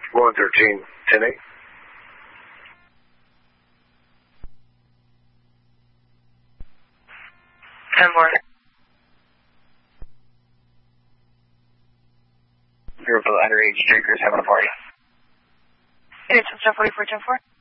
113, 10-8. Group of underage drinkers having a party. It's 44, 10-4.